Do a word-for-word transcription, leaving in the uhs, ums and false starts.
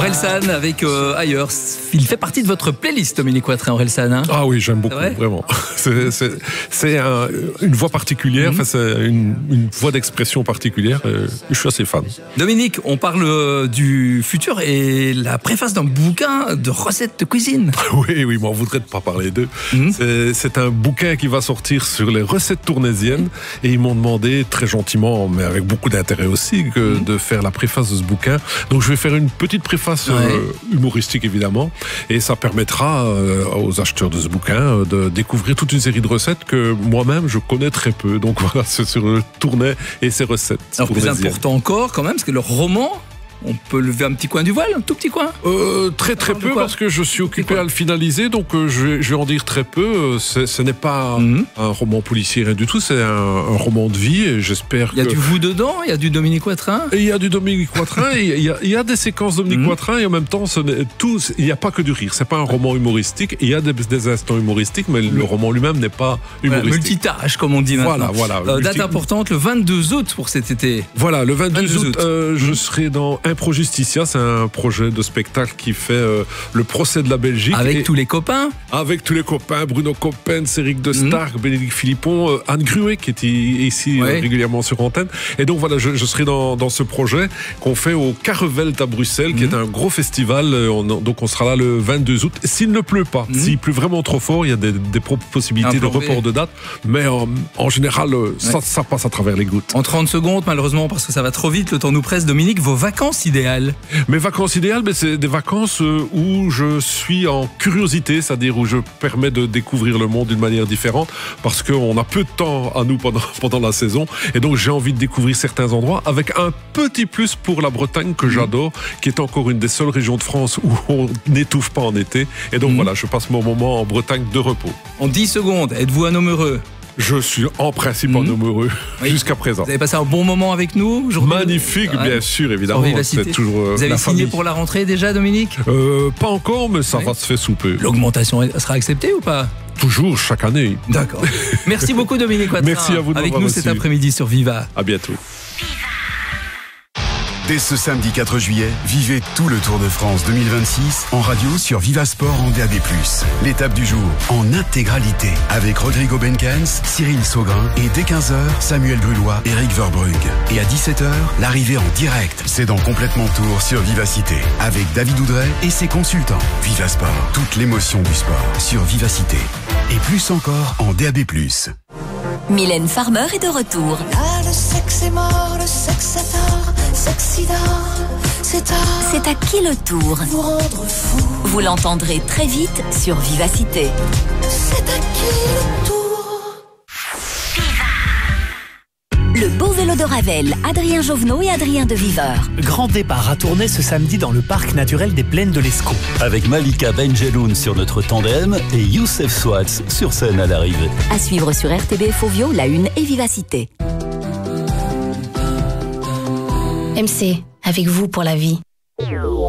Orelsan avec euh, Ailleurs. Il fait partie de votre playlist, Dominique Watrin, Orelsan. Hein ah oui, j'aime beaucoup, vraiment. C'est, c'est, c'est un, une voix particulière, mm-hmm. enfin, c'est une, une voix d'expression particulière. Euh, je suis assez fan. Dominique, on parle euh, du futur et la préface d'un bouquin de recettes de cuisine. Oui, oui, mais on voudrait pas parler d'eux. Mm-hmm. C'est, c'est un bouquin qui va sortir sur les recettes tournaisiennes et ils m'ont demandé très gentiment, mais avec beaucoup d'intérêt aussi, que, mm-hmm. de faire la préface de ce bouquin. Donc je vais faire une petite préface ouais. euh, humoristique évidemment, et ça permettra euh, aux acheteurs de ce bouquin euh, de découvrir toute une série de recettes que moi-même je connais très peu. Donc voilà, c'est sur le tournai et ses recettes. Alors plus important encore quand même, parce que le roman, on peut lever un petit coin du voile, un tout petit coin euh, Très très peu, parce que je suis occupé à le finaliser, donc euh, je, vais, je vais en dire très peu. C'est, ce n'est pas mm-hmm. un roman policier, rien du tout, c'est un, un roman de vie, et j'espère que... Il y a du vous dedans, il y a du Dominique Watrin. Il y a du Dominique Watrin, il, y a, il y a des séquences Dominique mm-hmm. Watrin, et en même temps, ce n'est tout, il n'y a pas que du rire. C'est pas un roman humoristique, il y a des, des instants humoristiques, mais le roman lui-même n'est pas humoristique. Voilà, multitâche, comme on dit maintenant. Voilà, voilà. Euh, date importante, le vingt-deux août pour cet été. Voilà, le vingt-deux août, euh, je serai dans Impro Justicia. C'est un projet de spectacle qui fait euh, le procès de la Belgique. Avec tous les copains Avec tous les copains, Bruno Coppens, Eric de Stark, mmh. Bénédicte Philippon, euh, Anne Gruet qui est ici ouais. euh, régulièrement sur antenne. Et donc voilà, je, je serai dans, dans ce projet qu'on fait au Carrevelt à Bruxelles, mmh. qui est un gros festival. On, donc on sera là le vingt-deux août. S'il ne pleut pas, mmh. s'il pleut vraiment trop fort, il y a des, des possibilités de report de date. Mais en, en général, ouais. ça, ça passe à travers les gouttes. En trente secondes, malheureusement, parce que ça va trop vite, le temps nous presse. Dominique, vos vacances idéales? Mes vacances idéales, ben c'est des vacances où je suis en curiosité, c'est-à-dire où je permets de découvrir le monde d'une manière différente, parce qu'on a peu de temps à nous pendant, pendant la saison, et donc j'ai envie de découvrir certains endroits, avec un petit plus pour la Bretagne que j'adore, qui est encore une des seules régions de France où on n'étouffe pas en été, et donc mmh. voilà, je passe mon moment en Bretagne de repos. En dix secondes, êtes-vous un homme heureux? Je suis en principe mmh. un homme heureux, oui. jusqu'à présent. Vous avez passé un bon moment avec nous aujourd'hui? Magnifique, ouais. bien sûr, évidemment. C'est toujours, euh, Vous avez signé famille. Pour la rentrée déjà, Dominique? euh, Pas encore, mais ça oui. va se faire sous peu. L'augmentation sera acceptée ou pas? Toujours, chaque année. D'accord. Merci beaucoup, Dominique Watrin. Merci à vous de Avec nous reçu. Cet après-midi sur Viva. À bientôt. Dès ce samedi quatre juillet, vivez tout le Tour de France deux mille vingt-six en radio sur Viva Sport en D A B plus. L'étape du jour en intégralité avec Rodrigo Benkens, Cyril Saugrin et dès quinze heures, Samuel Brulois, Eric Verbrugge. Et à dix-sept heures, l'arrivée en direct. C'est dans Complètement Tour sur Vivacité avec David Oudret et ses consultants. Viva Sport, toute l'émotion du sport sur Vivacité. Et plus encore en D A B plus. Mylène Farmer est de retour. Là, le sexe est mort, le sexe est tard, sexy d'art, c'est tard. C'est à qui le tour? Vous rendre fou. Vous l'entendrez très vite sur Vivacité. C'est à qui le tour? Le beau vélo de Ravel, Adrien Jovenot et Adrien de Viveur. Grand départ à tourner ce samedi dans le parc naturel des Plaines de l'Escaut. Avec Malika Benjeloun sur notre tandem et Youssef Swatz sur scène à l'arrivée. À suivre sur R T B F O, La Une et Vivacité. M C, avec vous pour la vie.